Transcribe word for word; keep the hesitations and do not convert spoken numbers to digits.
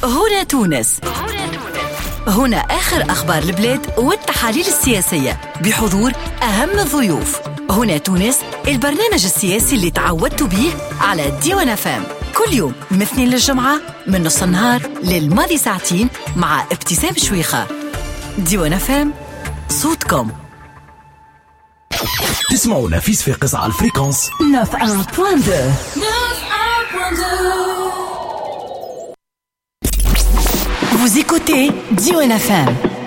هنا تونس. هنا آخر أخبار البلاد والتحاليل السياسية بحضور أهم الضيوف. هنا تونس، البرنامج السياسي اللي تعودتوا به على ديوان اف ام، كل يوم من الاثنين للجمعة من نص النهار للماضي ساعتين مع ابتسام شويخة. ديوان اف ام، صوتكم. تسمعوا نفيس في قصة على الفريكونس تسعة فاصلة اثنين. Vous écoutez Diwan F M.